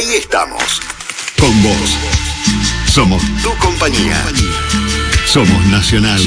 Ahí estamos. Con vos. Somos tu compañía. Somos Nacional.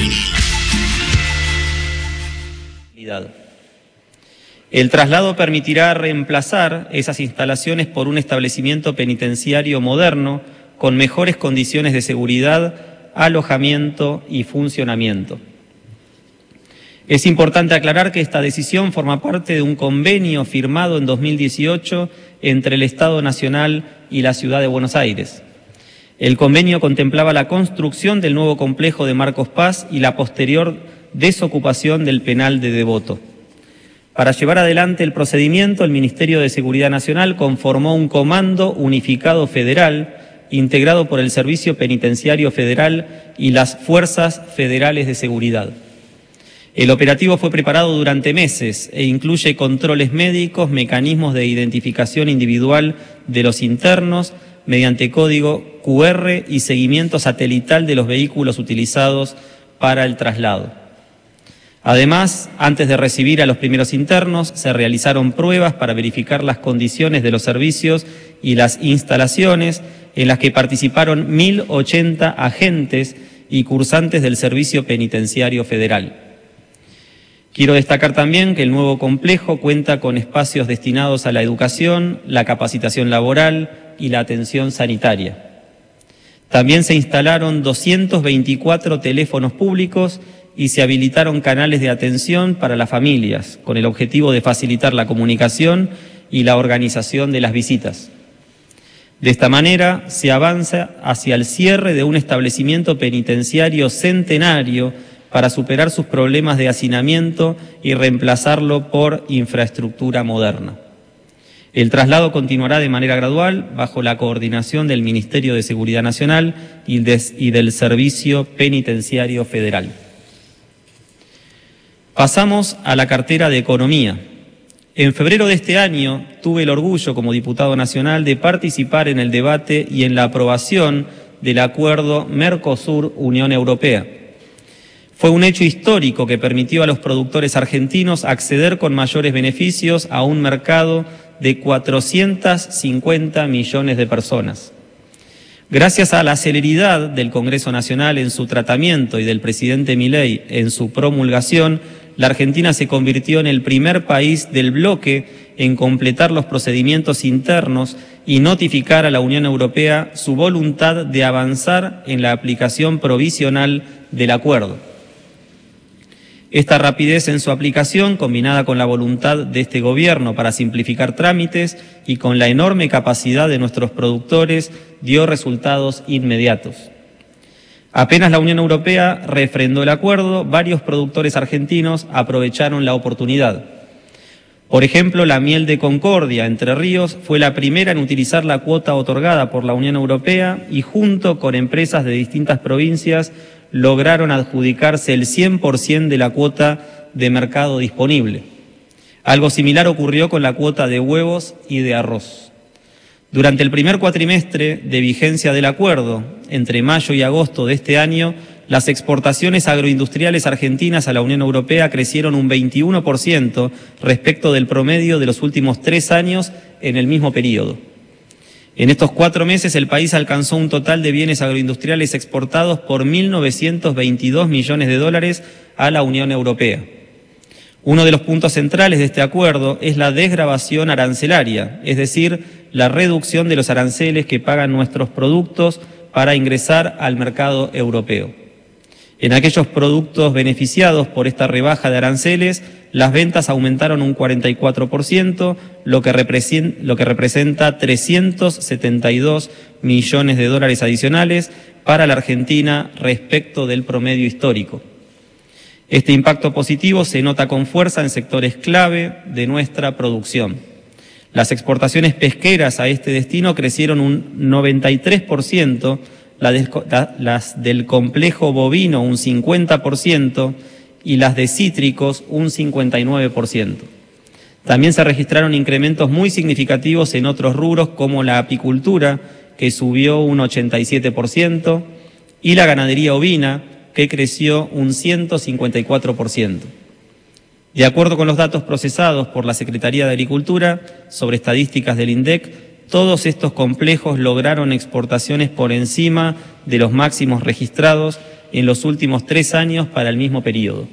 El traslado permitirá reemplazar esas instalaciones por un establecimiento penitenciario moderno con mejores condiciones de seguridad, alojamiento y funcionamiento. Es importante aclarar que esta decisión forma parte de un convenio firmado en 2018 entre el Estado Nacional y la Ciudad de Buenos Aires. El convenio contemplaba la construcción del nuevo complejo de Marcos Paz y la posterior desocupación del penal de Devoto. Para llevar adelante el procedimiento, el Ministerio de Seguridad Nacional conformó un comando unificado federal integrado por el Servicio Penitenciario Federal y las Fuerzas Federales de Seguridad. El operativo fue preparado durante meses e incluye controles médicos, mecanismos de identificación individual de los internos mediante código QR y seguimiento satelital de los vehículos utilizados para el traslado. Además, antes de recibir a los primeros internos, se realizaron pruebas para verificar las condiciones de los servicios y las instalaciones en las que participaron 1.080 agentes y cursantes del Servicio Penitenciario Federal. Quiero destacar también que el nuevo complejo cuenta con espacios destinados a la educación, la capacitación laboral y la atención sanitaria. También se instalaron 224 teléfonos públicos y se habilitaron canales de atención para las familias, con el objetivo de facilitar la comunicación y la organización de las visitas. De esta manera, se avanza hacia el cierre de un establecimiento penitenciario centenario para superar sus problemas de hacinamiento y reemplazarlo por infraestructura moderna. El traslado continuará de manera gradual bajo la coordinación del Ministerio de Seguridad Nacional y del Servicio Penitenciario Federal. Pasamos a la cartera de Economía. En febrero de este año tuve el orgullo como diputado nacional de participar en el debate y en la aprobación del acuerdo Mercosur-Unión Europea. Fue un hecho histórico que permitió a los productores argentinos acceder con mayores beneficios a un mercado de 450 millones de personas. Gracias a la celeridad del Congreso Nacional en su tratamiento y del presidente Milei en su promulgación, la Argentina se convirtió en el primer país del bloque en completar los procedimientos internos y notificar a la Unión Europea su voluntad de avanzar en la aplicación provisional del acuerdo. Esta rapidez en su aplicación, combinada con la voluntad de este gobierno para simplificar trámites y con la enorme capacidad de nuestros productores, dio resultados inmediatos. Apenas la Unión Europea refrendó el acuerdo, varios productores argentinos aprovecharon la oportunidad. Por ejemplo, la miel de Concordia, Entre Ríos, fue la primera en utilizar la cuota otorgada por la Unión Europea y junto con empresas de distintas provincias lograron adjudicarse el 100% de la cuota de mercado disponible. Algo similar ocurrió con la cuota de huevos y de arroz. Durante el primer cuatrimestre de vigencia del acuerdo, entre mayo y agosto de este año, las exportaciones agroindustriales argentinas a la Unión Europea crecieron un 21% respecto del promedio de los últimos 3 años en el mismo periodo. En estos 4 meses el país alcanzó un total de bienes agroindustriales exportados por 1.922 millones de dólares a la Unión Europea. Uno de los puntos centrales de este acuerdo es la desgravación arancelaria, es decir, la reducción de los aranceles que pagan nuestros productos para ingresar al mercado europeo. En aquellos productos beneficiados por esta rebaja de aranceles, las ventas aumentaron un 44%, lo que representa 372 millones de dólares adicionales para la Argentina respecto del promedio histórico. Este impacto positivo se nota con fuerza en sectores clave de nuestra producción. Las exportaciones pesqueras a este destino crecieron un 93%, las del complejo bovino un 50% y las de cítricos un 59%. También se registraron incrementos muy significativos en otros rubros como la apicultura, que subió un 87%, y la ganadería ovina, que creció un 154%. De acuerdo con los datos procesados por la Secretaría de Agricultura sobre estadísticas del INDEC, todos estos complejos lograron exportaciones por encima de los máximos registrados en los últimos 3 años para el mismo periodo.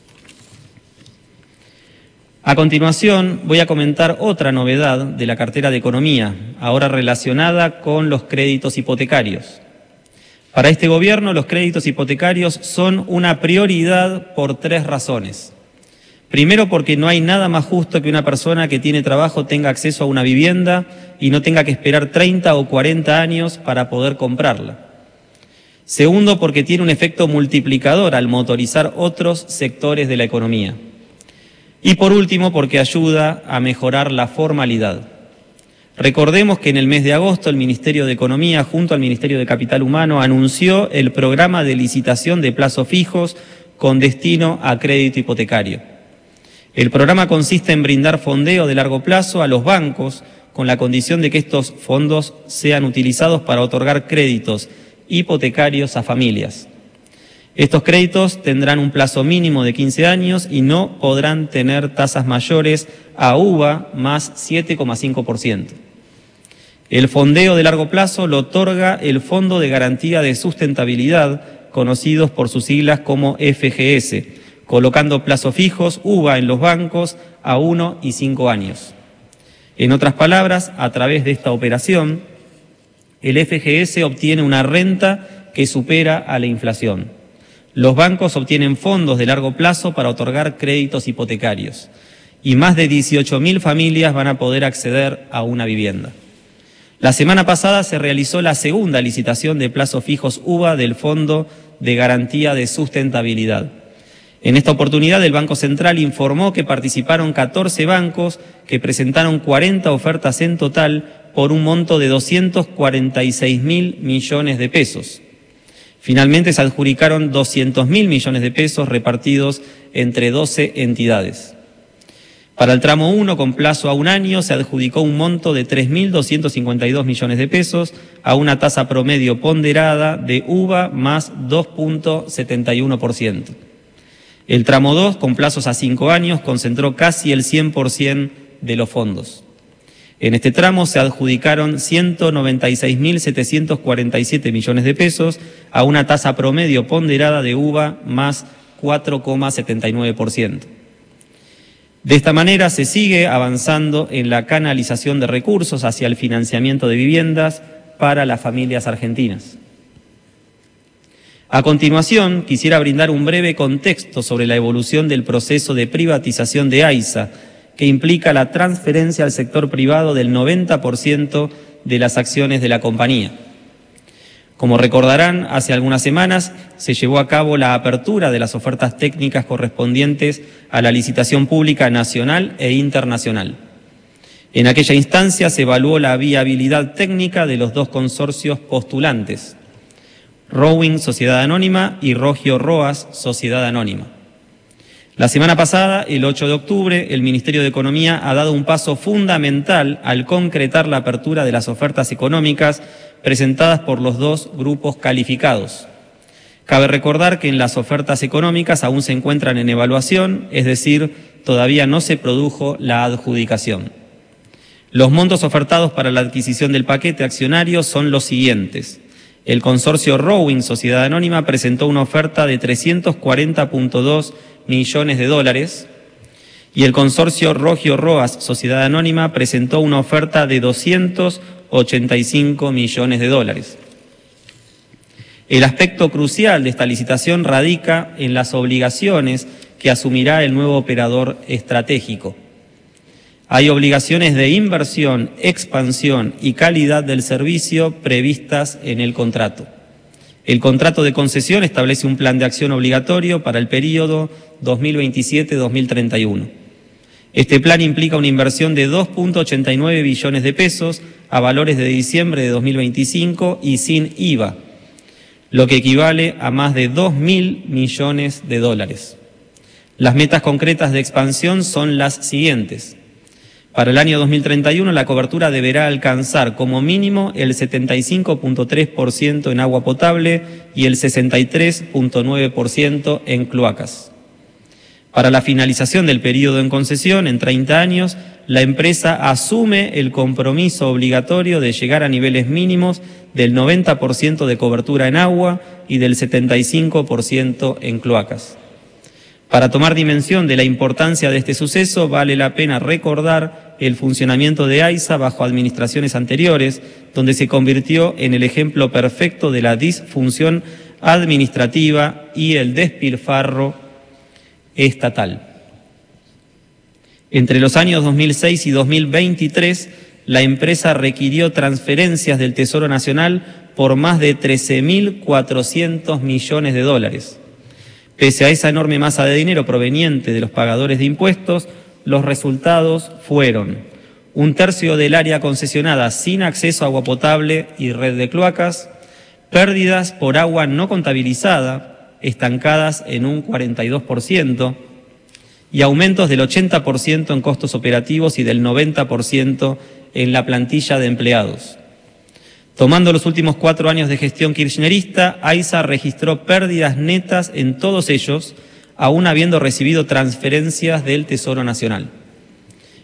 A continuación, voy a comentar otra novedad de la cartera de Economía, ahora relacionada con los créditos hipotecarios. Para este gobierno, los créditos hipotecarios son una prioridad por 3 razones. Primero, porque no hay nada más justo que una persona que tiene trabajo tenga acceso a una vivienda y no tenga que esperar 30 o 40 años para poder comprarla. Segundo, porque tiene un efecto multiplicador al motorizar otros sectores de la economía. Y por último, porque ayuda a mejorar la formalidad. Recordemos que en el mes de agosto el Ministerio de Economía, junto al Ministerio de Capital Humano, anunció el programa de licitación de plazos fijos con destino a crédito hipotecario. El programa consiste en brindar fondeo de largo plazo a los bancos con la condición de que estos fondos sean utilizados para otorgar créditos hipotecarios a familias. Estos créditos tendrán un plazo mínimo de 15 años y no podrán tener tasas mayores a UVA más 7,5%. El fondeo de largo plazo lo otorga el Fondo de Garantía de Sustentabilidad, conocidos por sus siglas como FGS, colocando plazos fijos, UVA, en los bancos a 1 y 5 años. En otras palabras, a través de esta operación, el FGS obtiene una renta que supera a la inflación. Los bancos obtienen fondos de largo plazo para otorgar créditos hipotecarios y más de 18.000 familias van a poder acceder a una vivienda. La semana pasada se realizó la segunda licitación de plazos fijos UVA del Fondo de Garantía de Sustentabilidad. En esta oportunidad, el Banco Central informó que participaron 14 bancos que presentaron 40 ofertas en total por un monto de 246.000 millones de pesos. Finalmente se adjudicaron 200.000 millones de pesos repartidos entre 12 entidades. Para el tramo 1, con plazo a 1 año, se adjudicó un monto de 3.252 millones de pesos a una tasa promedio ponderada de UVA más 2.71%. El tramo 2, con plazos a 5 años, concentró casi el 100% de los fondos. En este tramo se adjudicaron 196.747 millones de pesos a una tasa promedio ponderada de UVA más 4,79%. De esta manera se sigue avanzando en la canalización de recursos hacia el financiamiento de viviendas para las familias argentinas. A continuación, quisiera brindar un breve contexto sobre la evolución del proceso de privatización de AISA, que implica la transferencia al sector privado del 90% de las acciones de la compañía. Como recordarán, hace algunas semanas se llevó a cabo la apertura de las ofertas técnicas correspondientes a la licitación pública nacional e internacional. En aquella instancia se evaluó la viabilidad técnica de los 2 consorcios postulantes, Rowing Sociedad Anónima y Rogio Roas Sociedad Anónima. La semana pasada, el 8 de octubre, el Ministerio de Economía ha dado un paso fundamental al concretar la apertura de las ofertas económicas presentadas por los 2 grupos calificados. Cabe recordar que en las ofertas económicas aún se encuentran en evaluación, es decir, todavía no se produjo la adjudicación. Los montos ofertados para la adquisición del paquete accionario son los siguientes. El consorcio Rowing Sociedad Anónima presentó una oferta de 340.2 millones de dólares y el consorcio Rogio Roas Sociedad Anónima presentó una oferta de 285 millones de dólares. El aspecto crucial de esta licitación radica en las obligaciones que asumirá el nuevo operador estratégico. Hay obligaciones de inversión, expansión y calidad del servicio previstas en el contrato. El contrato de concesión establece un plan de acción obligatorio para el periodo 2027-2031. Este plan implica una inversión de 2.89 billones de pesos a valores de diciembre de 2025 y sin IVA, lo que equivale a más de 2.000 millones de dólares. Las metas concretas de expansión son las siguientes. Para el año 2031 la cobertura deberá alcanzar como mínimo el 75.3% en agua potable y el 63.9% en cloacas. Para la finalización del periodo en concesión, en 30 años, la empresa asume el compromiso obligatorio de llegar a niveles mínimos del 90% de cobertura en agua y del 75% en cloacas. Para tomar dimensión de la importancia de este suceso, vale la pena recordar el funcionamiento de AISA bajo administraciones anteriores, donde se convirtió en el ejemplo perfecto de la disfunción administrativa y el despilfarro estatal. Entre los años 2006 y 2023, la empresa requirió transferencias del Tesoro Nacional por más de 13.400 millones de dólares. Pese a esa enorme masa de dinero proveniente de los pagadores de impuestos, los resultados fueron: un tercio del área concesionada sin acceso a agua potable y red de cloacas, pérdidas por agua no contabilizada, estancadas en un 42%, y aumentos del 80% en costos operativos y del 90% en la plantilla de empleados. Tomando los últimos 4 años de gestión kirchnerista, AISA registró pérdidas netas en todos ellos, aún habiendo recibido transferencias del Tesoro Nacional.